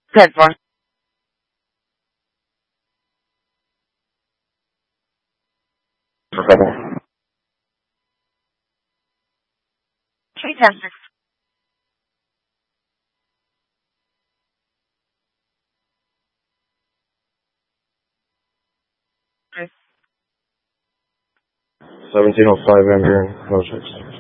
Good for couple. 310. 1705 Van Buren, 106.